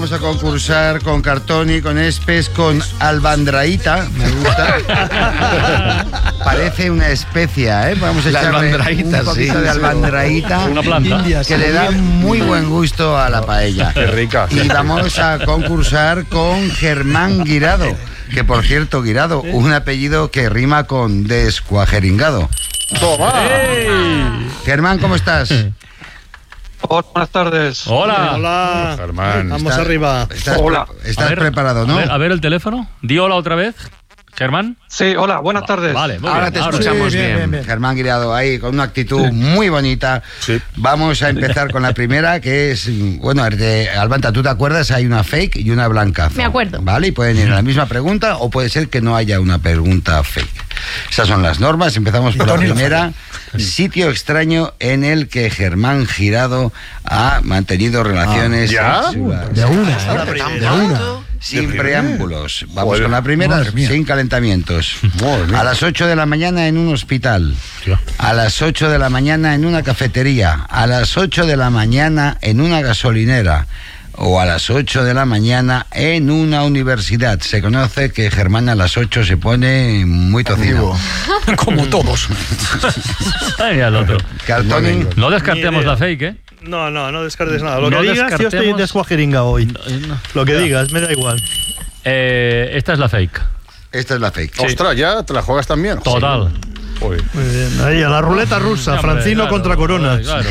Vamos a concursar con Cartoni, con Espes, con albandraíta. Me gusta. Parece una especia, ¿eh? Vamos a echarle un poquito de albandraíta. Una planta. Que le da muy buen gusto a la paella. Qué rica. Y vamos a concursar con Germán Guirado. Que, por cierto, Guirado, un apellido que rima con descuajeringado. ¡Toma! Germán, ¿cómo estás? Hola, buenas tardes. Hola. Hola, Germán. vamos arriba. Estás preparado, ¿no? A ver el teléfono. Di hola otra vez, Germán. Sí, hola, buenas tardes. Vale, muy Ahora bien. te escuchamos bien. Germán Guirado, ahí con una actitud muy bonita. Sí. Vamos a empezar con la primera, que es, bueno, Albanta, ¿tú te acuerdas? Hay una fake y una blancazo. Me acuerdo. Vale, y pueden ir a la misma pregunta o puede ser que no haya una pregunta fake. Esas son las normas. Empezamos por la primera. Sitio extraño en el que Germán Guirado ha mantenido relaciones sexuales. De una. Sin preámbulos. Vamos con la primera, sin calentamientos. A las 8 de la mañana en un hospital. A las 8 de la mañana en una cafetería. A las 8 de la mañana en una gasolinera. O a las 8 de la mañana en una universidad. Se conoce que Germán a las 8 se pone muy tocido. Como todos. Ay, al otro. Cartoni. No descartemos la fake, ¿eh? No descartes nada. Lo No que digas, yo estoy descartemos- descuajeringa hoy. No. Lo que digas, me da igual. Esta es la fake. Esta es la fake. Ostras, ¿ya te la juegas también? Total. Uy. Muy bien. Ahí, a la ruleta rusa, Hombre, Francino claro, contra Corona. Claro.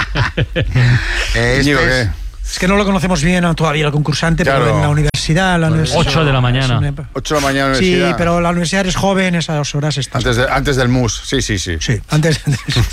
Este Íñigo, es- ¿qué? Es que no lo conocemos bien todavía el concursante, Claro. pero en la universidad... 8 de la mañana. 8 de la mañana Sí, universidad. pero la universidad es joven, esas horas estás... Antes del MUS, sí. Sí, antes...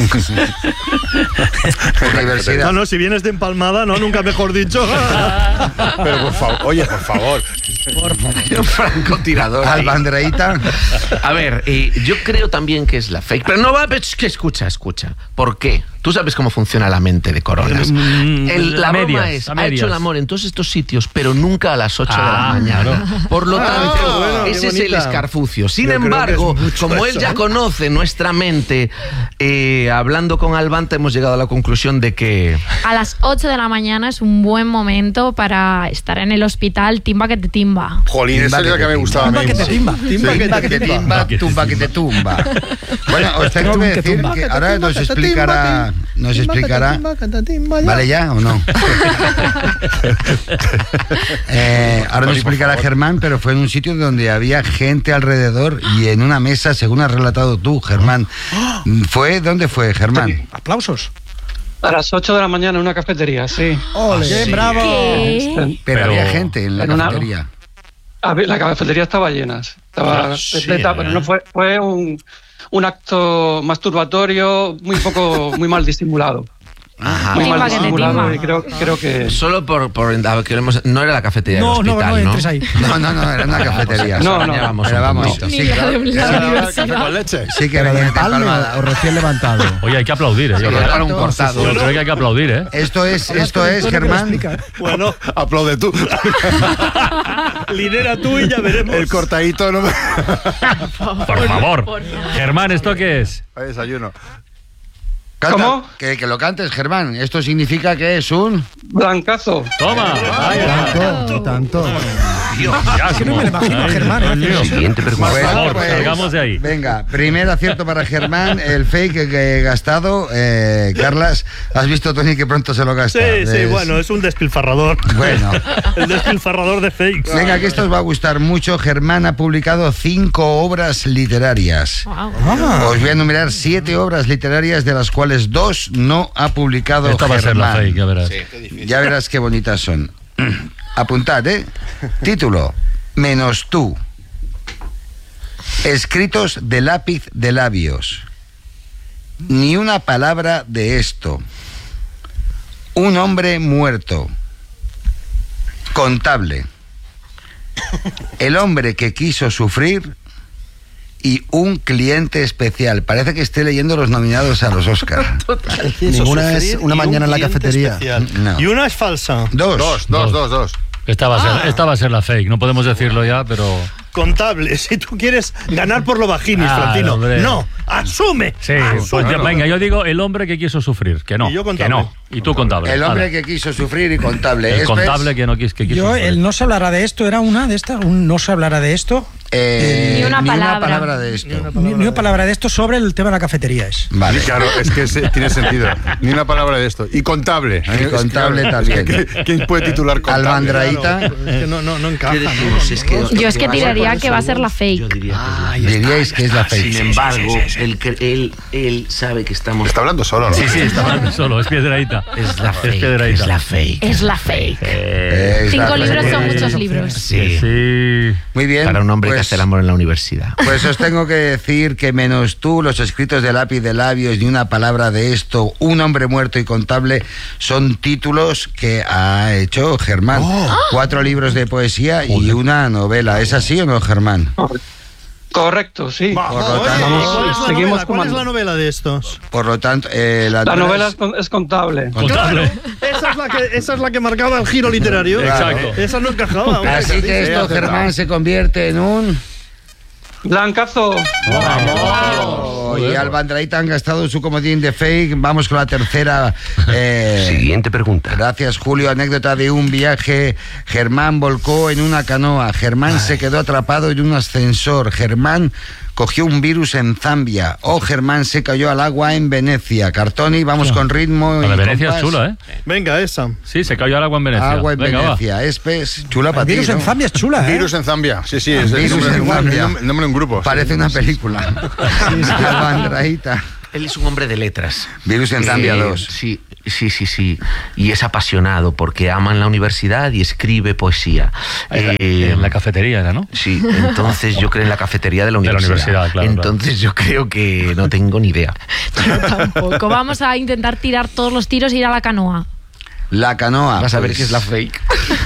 Universidad. No, si vienes de empalmada, no, nunca mejor dicho. Pero por favor, oye, por favor. Francotirador. Albandraíta. A ver, yo creo también que es la fake. Pero no va, pero es que escucha. ¿Por qué? Tú sabes cómo funciona la mente de Coronas. La broma es, ha hecho el amor en todos estos sitios, pero nunca a las 8 de la mañana. claro. Por lo tanto, bueno, qué ese es el bonita. escarfucio. Sin Yo creo embargo, que es mucho como él eso, ya ¿eh? conoce nuestra mente, hablando con Albanta hemos llegado a la conclusión de que... A las 8 de la mañana es un buen momento para estar en el hospital, timba que te timba. Jolín, esa es la que me gustaba a mí. Timba que te timba. Timba que Timba que te timba, tumba que te tumba. Bueno, os tengo que decir que ahora nos explicará. ¿Vale ya o no? Ahora nos explicará Germán, pero fue en un sitio donde había gente alrededor y en una mesa, según has relatado tú, Germán. ¿Dónde fue, Germán? Aplausos. A las 8 de la mañana en una cafetería, sí. Bien, bravo. ¿Qué? Pero había gente en la en una- cafetería. A ver, la cafetería estaba llena. Estaba repleta, pero no fue un acto masturbatorio muy mal disimulado. Ajá. Muy Timba mal que te disimulado timba. y creo que... Solo no era la cafetería del No hospital, entres ahí. No, era una cafetería. No, Ya vamos Pero un vamos, poquito. sí, Ni la de la universidad. con leche. sí que venía de Palma. o recién levantado. Oye, hay que aplaudir, ¿eh? Yo creo, Para un cortado. yo creo que hay que aplaudir, ¿eh? Esto es, Germán. Bueno, Aplaude tú. lidera tú y ya veremos. El cortadito no me... Por favor. Germán, ¿esto qué es? Hay desayuno. Canta, ¿Cómo? Que lo cantes, Germán. Esto significa que es un... Blancazo. Toma. Tanto. Ya, que no me lo imagino a Germán, Dios mío. Siguiente pregunta. Por favor, pues, salgamos de ahí. Venga, primer acierto para Germán. El fake que he gastado. Carlas, ¿has visto, Tony, que pronto se lo gasta? Sí, bueno, es un despilfarrador. Bueno. El despilfarrador de fakes. Venga, que esto os va a gustar mucho. Germán ha publicado 5 obras literarias. Wow. Os voy a enumerar 7 obras literarias, de las cuales 2 no ha publicado Esta va a ser la Germán. fake, ya verás. Ya verás qué bonitas son. Apuntad, ¿eh? Título: Menos tú. Escritos de lápiz de labios. Ni una palabra de esto. Un hombre muerto. Contable. El hombre que quiso sufrir. Y un cliente especial. Parece que esté leyendo los nominados a los Oscar. Ninguna es una mañana en la cafetería. No. Y una es falsa. Dos. Dos. Esta va a ser la fake. No podemos decirlo ya, pero... Contable, si tú quieres ganar por lo bajinis, Francino. Hombre. No, asume. Sí, asume. pues ya, venga, yo digo el hombre que quiso sufrir. Que no, Y yo que contable. no. Y tú contable. El hombre que quiso sufrir y contable. El contable que no quiso Yo, sufrir. el no se hablará de esto, era una de estas, un no se hablará de esto. Ni una palabra de esto. Ni una palabra de esto sobre el tema de la cafetería es. Vale. Claro, es que tiene sentido. Ni una palabra de esto. Y contable. Y contable también. ¿Quién puede titular contable? Albandraíta. Claro, es que no encaja. ¿Qué decimos? Es que Yo es que tiraría que va a ser la fake. Yo diría Diríais que es la fake. Sin embargo, él sabe que estamos... Está hablando solo, ¿no? Sí, está hablando solo, es Piedrahita. Es la fake. Piedrahita. Es la fake. Es la fake. Es 5 la libros fake. son muchos libros. Sí. Sí. Muy bien. Para un hombre que pues- hace el amor en la universidad. Pues os tengo que decir que menos tú, los escritos de lápiz de labios, ni una palabra de esto, un hombre muerto y contable, son títulos que ha hecho Germán. 4 libros de poesía y una novela. ¿Es así o no, Germán? Correcto, sí. Por lo Oye, tanto, seguimos ¿Cuál es la novela de estos? por lo tanto La novela es contable. Contable. Esa es la que marcaba el giro literario. Exacto. Esa no encajaba. hombre. Así que esto, Germán, se convierte en un... Blancazo. Y Albandraíta han gastado su comodín de fake. Vamos con la tercera. Siguiente pregunta. Gracias, Julio. Anécdota de un viaje. Germán volcó en una canoa. Germán se quedó atrapado en un ascensor. Germán cogió un virus en Zambia. O Germán se cayó al agua en Venecia. Cartoni, vamos con ritmo. La de y Venecia compás. es chula, ¿eh? Venga, esa. Sí, se cayó al agua en Venecia. Agua en Venga, Venecia. Espes, chula para El ti, virus en ¿no? Zambia es chula, ¿eh? Virus en Zambia. Sí, es el Virus nombre, en Zambia. el nombre de un grupo. Parece una película. Albandraíta. Él es un hombre de letras. Virus en Zambia 2. Sí. Y es apasionado porque ama en la universidad y escribe poesía. En la cafetería era, ¿no? Sí, entonces yo creo en la cafetería de la universidad. universidad, claro, Entonces yo creo que no tengo ni idea. Yo tampoco. Vamos a intentar tirar todos los tiros e ir a la canoa. La canoa. Vas a ver pues. que es la fake.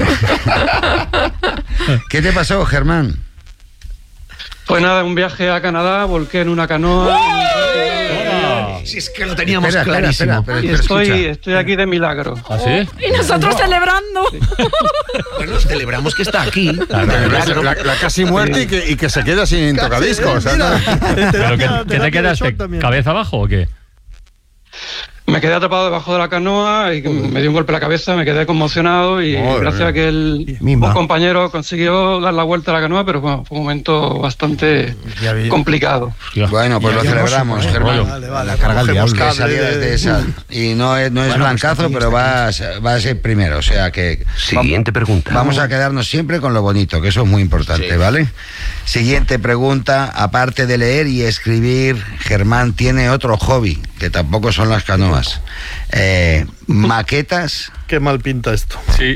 ¿Qué te pasó, Germán? Pues nada, un viaje a Canadá, volqué en una canoa. Si es que lo teníamos Espera, clarísimo. espera, Y estoy aquí de milagro. ¿Ah, sí? Y nosotros celebrando. Bueno, celebramos que está aquí. La casi muerte y que se queda sin tocadiscos. ¿Pero qué te quedaste? ¿Cabeza abajo o qué? Me quedé atrapado debajo de la canoa y me dio un golpe en la cabeza, me quedé conmocionado y gracias a que un compañero consiguió dar la vuelta a la canoa, pero bueno, fue un momento bastante complicado. Bueno, pues lo celebramos, Germán. Vale. Carga el diablo. Que salieras de esa. Y no es blancazo, pero va a ser primero. O sea que... Siguiente pregunta. Vamos a quedarnos siempre con lo bonito, que eso es muy importante, ¿vale? Siguiente pregunta. Aparte de leer y escribir, Germán tiene otro hobby, que tampoco son las canoas. Maquetas. Qué mal pinta esto. Sí.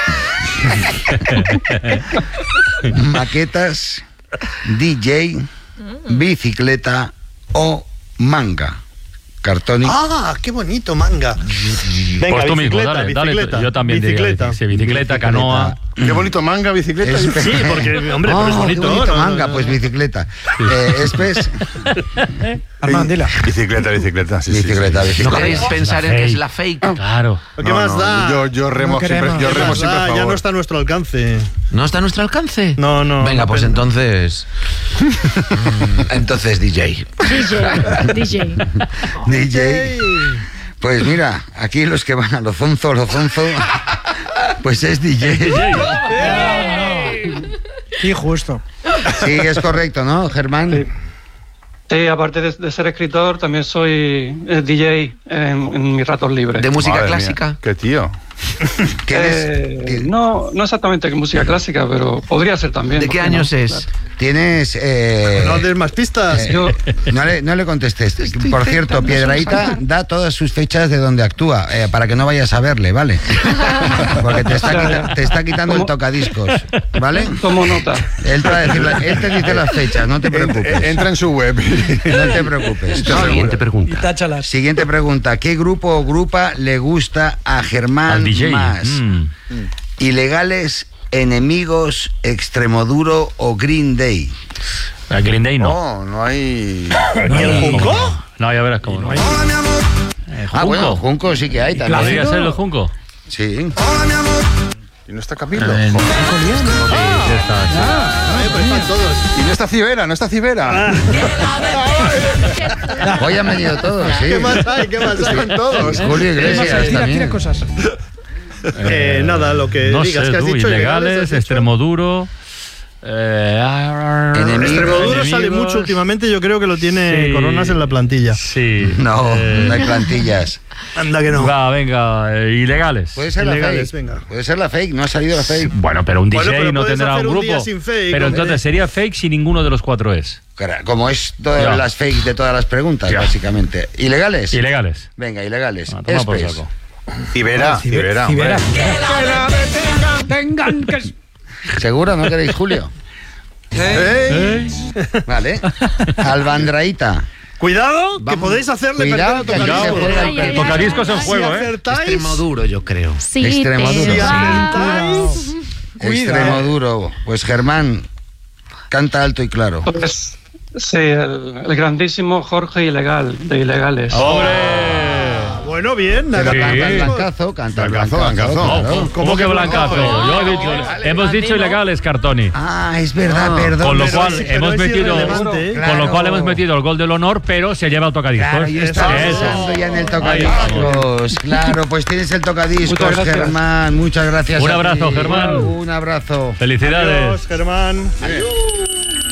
Maquetas, DJ, bicicleta o manga. Cartoni. ¡Ah, qué bonito, manga! Venga, Pues tú mismo, dale, bicicleta. yo también bicicleta. diría. Sí, bicicleta, canoa. Qué bonito manga, bicicleta. Sí, porque, hombre, pero es bonito. Qué bonito ¿no? manga, pues bicicleta. Espes. Armand, dila. Bicicleta. Sí, Bicicleta. ¿No queréis pensar en que es la fake? Claro. ¿Qué más da? Yo remo siempre, queremos. yo ¿Qué remo más siempre a da? Ya favor. no está a nuestro alcance. ¿No está a nuestro alcance? No. Venga, pues pena. entonces... entonces DJ. DJ. DJ. Pues mira, aquí los que van a lo zonzo, pues es DJ. Sí, justo. Sí, es correcto, ¿no, Germán? Sí, aparte de ser escritor, también soy DJ en mis ratos libres. ¿De música Madre clásica? mía, qué tío. No exactamente música clásica, pero podría ser también. ¿De qué años es? Tienes... No des más pistas. No le contestes. Por cierto, Piedraíta da todas sus fechas de donde actúa, para que no vayas a verle, ¿vale? Porque te está quitando el tocadiscos, ¿vale? Tomo nota. Él te dice las fechas, no te preocupes. Entra en su web. No te preocupes. Siguiente Y pregunta. táchalas. Siguiente pregunta. ¿Qué grupo o grupa le gusta a Germán Al DJ. más? ¿Ilegales, Enemigos, Extremoduro o Green Day? El Green Day no. No hay... ¿Y el Junco? No, ya verás cómo no. Ah, bueno, Junco sí que hay también. ¿Podría ser el Junco? Sí. ¿Y no está Camilo? Sí, está. Pues están todos. ¿Y no está Cibera? Hoy han venido todos, sí. ¿Qué más hay? ¿Qué más hay? Todos. Julio Iglesias también. Tira cosas. Nada, lo que no digas sé, que has tú, dicho. ilegales, Extremoduro. Extremoduro sale mucho últimamente, yo creo que lo tiene Coronas en la plantilla. Sí. No hay plantillas. Anda que no. Venga, ilegales. Puede ser Ilegales, la fake. venga. Puede ser la fake, no ha salido la fake. Bueno, pero un DJ pero no puedes tendrá hacer un un grupo. día sin fake, Pero hombre. entonces sería fake si ninguno de los 4 es. Como es todas las fake de todas las preguntas, básicamente. ¿Ilegales? Ilegales. Venga, ilegales. Toma por saco. Cibera. Tengan que... ¿Seguro? ¿No queréis Julio? Vale. Albandraíta. Cuidado, que podéis hacerle Cuidado, perder que a aquí se juega el tocadiscos en juego, Extremoduro, yo creo. Sí, Extremoduro. te acertáis. Extremoduro. Pues Germán, canta alto y claro. Pues sí, el grandísimo Jorge Ilegal, de Ilegales. Bueno, bien. Pero nada. canta el blancazo, canta el Blancazo, blancazo. blancazo. Claro. ¿Cómo que blancazo? Yo he dicho, hemos dicho ilegales, Cartoni. Ah, es verdad, perdón. Con lo pero cual sí, pero hemos es metido, irrelevante, ¿eh? con lo cual hemos metido el gol del honor, pero se lleva el tocadiscos. Claro, yo estaba Eso. pensando ya en el Ahí tocadiscos. Claro, pues tienes el tocadiscos, Muchas gracias. Germán. Muchas gracias. Un a abrazo, ti. Germán. Un abrazo. Felicidades. Adiós, Germán. Adiós.